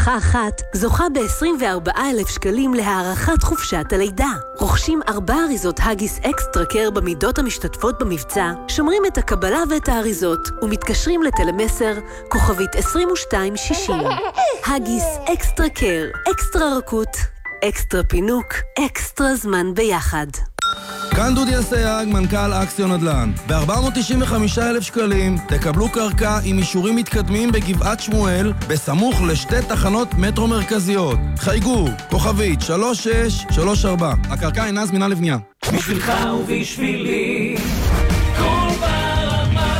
משפחה אחת זוכה ב-24,000 שקלים להארכת חופשת הלידה. רוכשים 4 אריזות הגיס אקסטרה קר במידות המשתתפות במבצע, שומרים את הקבלה ואת האריזות, ומתקשרים לטלמסר כוכבית 2260. הגיס אקסטרה קר, אקסטרה רכות, אקסטרה פינוק, אקסטרה זמן ביחד. כאן דודי אסייג, מנכ"ל אקסיון נדל"ן. ב-495,000 שקלים תקבלו קרקע עם אישורים מתקדמים בגבעת שמואל, בסמוך לשתי תחנות מטרו מרכזיות. חייגו, כוכבית 3634. הקרקע אינה זמינה לבנייה. בשבילך ובשבילי כל ברמה.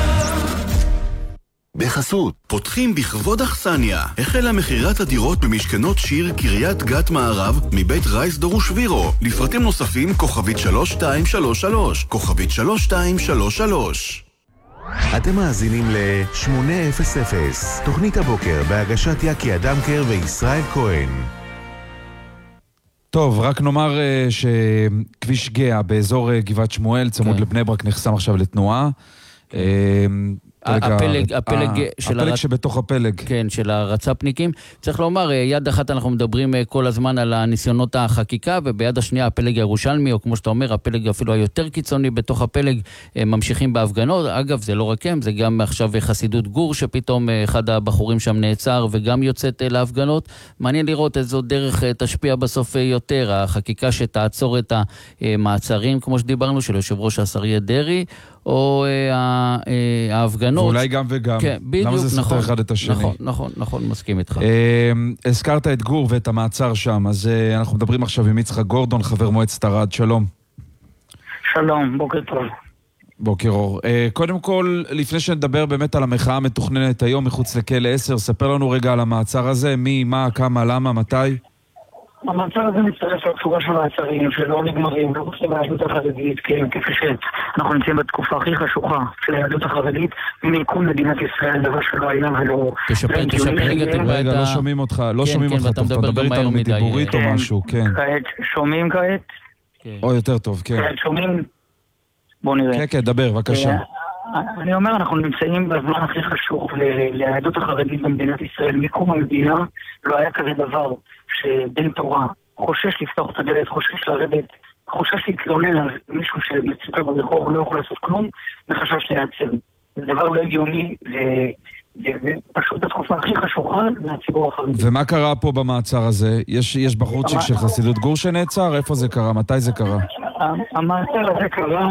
בחסות, פותחים בכבוד אכסניה. החלה מחירת הדירות במשכנות שיר קריית גת מערב מבית רייס דרוש וירו. לפרטים נוספים כוכבית 3233. כוכבית 3233. אתם מאזינים ל-800, תוכנית הבוקר בהגשת יקי אדמקר וישראל כהן. טוב, רק נאמר שכביש גאה באזור גבעת שמואל, צמוד לבני ברק, נחסם עכשיו לתנועה. הפלג שבתוך הפלג. כן, של הרצפניקים. צריך לומר, יד אחת אנחנו מדברים כל הזמן על הניסיונות החקיקה, וביד השנייה הפלג הירושלמי, או כמו שאתה אומר, הפלג אפילו היותר קיצוני בתוך הפלג, ממשיכים בהפגנות. אגב, זה לא רק הם, זה גם עכשיו חסידות גור, שפתאום אחד הבחורים שם נעצר, וגם יוצאת להפגנות. מעניין לראות איזו דרך תשפיע בסוף יותר, החקיקה שתעצור את המעצרים, כמו שדיברנו, של יושב ראש השריה דרי, או ההפגנות. ואולי גם וגם. כן, בדיוק, למה זה סותר אחד את השני? נכון, מסכים איתך. הזכרת את גור ואת המעצר שם, אז אנחנו מדברים עכשיו עם יצחק גורדון, חבר מועצת ערד. שלום. שלום, בוקר טוב. בוקר אור. קודם כל, לפני שנדבר באמת על המחאה המתוכננת היום מחוץ לכלא 10, ספר לנו רגע על המעצר הזה, מי, מה, כמה, למה, מתי? המעצר הזה מצטרף לצורה של מעצרים שלא נגמרים, לא עושים היהדות החרדית, כפי שאנחנו נמצאים בתקופה הכי חשוכה של היהדות החרדית, מיקום מדינת ישראל, דבר שלא היה ולא... תשפר רגע, לא שומעים אותך, אתה מדבר איתנו מדיבורית או משהו, כן. שומעים כעת? או יותר טוב, כן. שומעים? בוא נראה. כן, דבר, בבקשה. אני אומר, אנחנו נמצאים בזמן הכי חשוך ליהדות החרדית במדינת ישראל. מקום המדינה לא היה כזה דבר שבן תורה חושש לפתוח את הדלת, חושש לרדת, חושש להתלונן על מישהו שמצוקה ברחוב לא יכול לעשות כלום, וחשש להיעצר. זה דבר לא הגיוני, זה פשוט התקופה הכי חשוכה מהציבור החרדי. ומה קרה פה במעצר הזה? יש בחורצ'יק של חסידות גור שנעצר? איפה זה קרה? מתי זה קרה? המעצר הזה קרה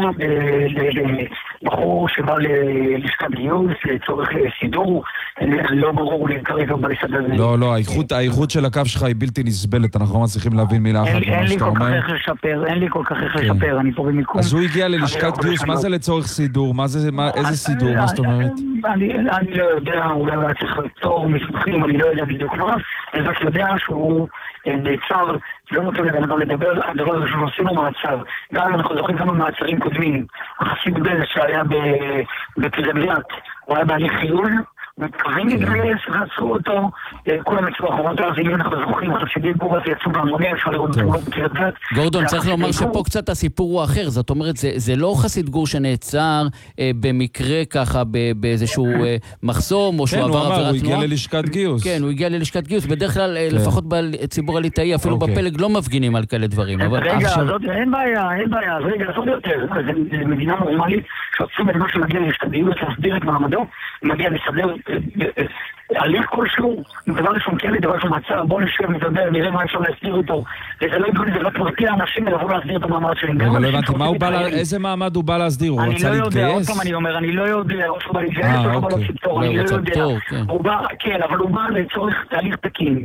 בחור שבא ללשכת גיוס לצורך סידור, לא ברור לי כרגע בלשכת הזה. לא, האיכות של הקו שלך היא בלתי נסבלת, אנחנו לא מצליחים להבין מילה אחת ממה שאתה אומר. אין לי כל כך איך לשפר, אני פה במיקום. אז הוא הגיע ללשכת גיוס, מה זה לצורך סידור? איזה סידור? מה זאת אומרת? אני לא יודע, אולי היה צריך לפתור מסמכים, אני לא יודע בדיוק מה, אני רק יודע שהוא נעצר, לא נותן לבן לדבר, הדבר הזה שהוא עושים לו מעצר. גם אנחנו זוכרים כמה מעצרים קודמים, החסיד בן שהיה בפזמליאט, הוא היה בהליך חיול, מתכוונים להתגייס, ועצרו אותו, כולם יצאו אחרות, אז אם אנחנו זוכרים, החסידי גור הזה יצאו בהמוני, אפשר לראות תמונות בקריית גת. גורדון, צריך לומר שפה קצת הסיפור הוא אחר, זאת אומרת, זה לא חסיד גור שנעצר במקרה ככה, באיזשהו מחסום, או שהוא עבר עבירת תנועה. הוא הגיע ללשכת גיוס. כן, הוא הגיע ללשכת גיוס, בדרך כלל, לפחות בציבור הליטאי, אפילו בפלג לא מפגינים על כאלה דברים. רגע, אין בעיה, אז רגע, זאת יותר, זה מדינה נורמלית, שעושים את מה שמגיע ללשכת גיוס, להסדיר את מעמדו, מגיע לסדר הליך כלשהו, דבר ראשון כן, דבר ראשון מעצר, בוא נשב, נדבר, נראה מה אפשר להסדיר אותו, וזה לא יגון, זה רק מרתיע אנשים לבוא להסדיר את המעמד שלהם. רגע, לא הבנתי, איזה מעמד הוא בא להסדיר? הוא רצה להתגייס? אני לא יודע, עוד פעם אני אומר, אני לא יודע, או שהוא בא להתגייס, או שהוא בא לספטור, אני לא יודע. הוא בא, כן, אבל הוא בא לצורך תהליך תקין.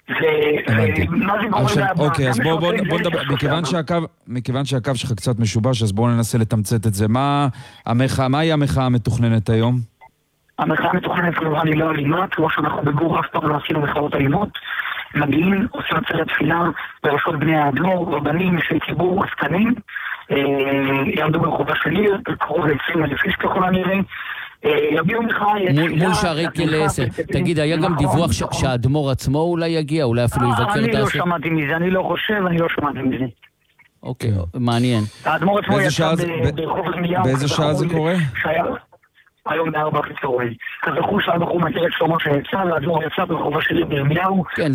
אוקיי, אז בוא נדבר, מכיוון שהקו שלך קצת משובש, אז בואו ננסה לתמצת את זה. מהי המחאה המתוכננת היום? המחאה המתוכננת כמובן היא לא אלימה, כמו שאנחנו בגור אף פעם לא עשינו מחאות אלימות. מגיעים, עושים עצרת תפילה בראשות בני האדמו"ר, רבנים, של ציבור, עסקנים, יעמדו ברחובה של עיר, קרוב ל-20,000 איש ככל הנראה. מול שערי כלא 10. תגיד, היה גם דיווח שהאדמו"ר עצמו אולי יגיע, אולי אפילו יבקר את אני לא שמעתי מזה, אני לא חושב, אני לא שמעתי מזה. אוקיי, מעניין. האדמו"ר עצמו יצא ברחוב אליהו. באיזה שעה זה קורה? היום ב4:00. כזכור שהבחור מכיר את שלמה שיצא, והאדמו"ר יצא ברחובה של ירמיהו. כן,